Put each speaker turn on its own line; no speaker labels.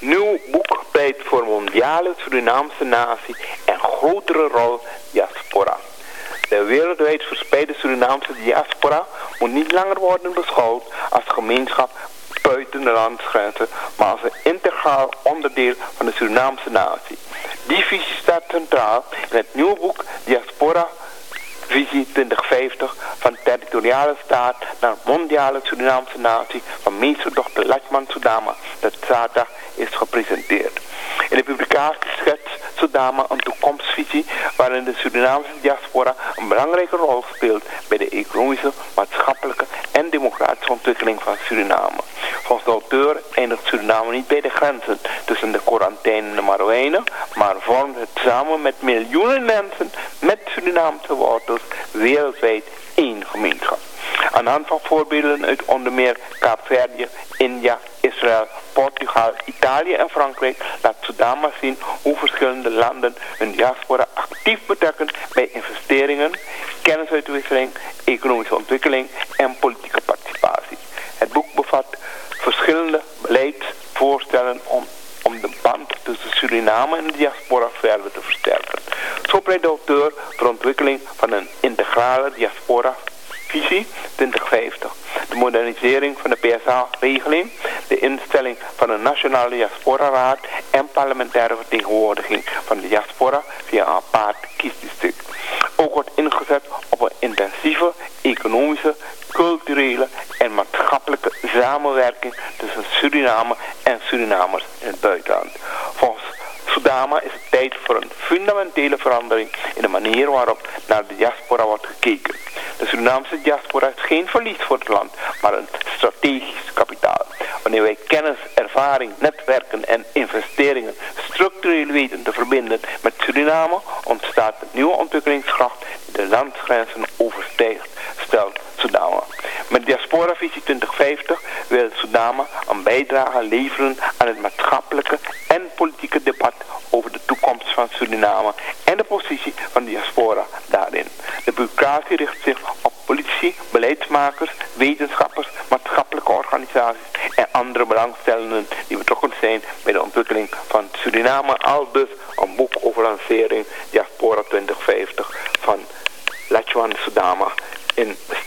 nieuw boek pleit voor mondiale Surinaamse natie en grotere rol diaspora. De wereldwijd verspreide Surinaamse diaspora moet niet langer worden beschouwd als gemeenschap buiten de landsgrenzen, maar als een integraal onderdeel van de Surinaamse natie. Die visie staat centraal in het nieuwe boek Diaspora Visie 2050 van territoriale staat naar mondiale Surinaamse natie van meester Dr. Lachman Soedama dat zaterdag is gepresenteerd. In de publicatie schetst Soedama een toekomstvisie waarin de Surinaamse diaspora een belangrijke rol speelt bij de economische, maatschappelijke en democratische ontwikkeling van Suriname. Volgens de auteur eindigt Suriname niet bij de grenzen tussen de Korantijnen en de Marowijnen, maar vormt het samen met miljoenen mensen met Surinaamse wortels wereldwijd één gemeenschap. Aan de hand van voorbeelden uit onder meer Kaapverdië, India, Israël, Portugal, Italië en Frankrijk laat Soedama zien hoe verschillende landen hun diaspora actief betrekken bij investeringen, kennisuitwisseling, economische ontwikkeling en politieke participatie. Het boek bevat verschillende beleidsvoorstellen om de band tussen Suriname en de diaspora verder te versterken. Zo pleit de auteur voor ontwikkeling van een integrale diaspora-visie 2050. De modernisering van de PSA-regeling, de instelling van een nationale diaspora-raad en parlementaire vertegenwoordiging van de diaspora via een apart kiesdistrict. Ook wordt ingezet op een intensieve economische, culturele en maatschappelijke samenwerking tussen Suriname en Surinamers in het buitenland. Volgens Soedama is het tijd voor een fundamentele verandering in de manier waarop naar de diaspora wordt gekeken. De Surinaamse diaspora is geen verlies voor het land, maar een strategisch kapitaal. Wanneer wij kennis, ervaring, netwerken en investeringen structureel weten te verbinden met Suriname, ontstaat een nieuwe ontwikkelingskracht die de landsgrenzen overstijgt, stelt Soedama. Met Diaspora-visie 2050 wil Soedama een bijdrage leveren aan het maatschappelijke en politieke debat over de toekomst van Suriname en de positie van de diaspora daarin. De publicatie richt zich op politici, beleidsmakers, wetenschappers, maatschappelijke organisaties en andere belangstellenden die betrokken zijn bij de ontwikkeling van Suriname. Al dus een boek over lancering Diaspora 2050 van Lachman Soedama in